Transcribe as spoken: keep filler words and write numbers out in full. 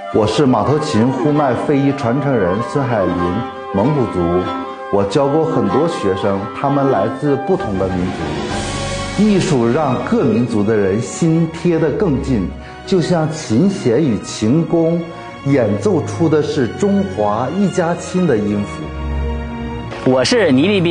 我是马头琴呼麦非遗传承人孙海林，蒙古族。我教过很多学生，他们来自不同的民族。艺术让各民族的人心贴得更近，就像琴弦与琴弓演奏出的是中华一家亲的音符。 我是倪立斌。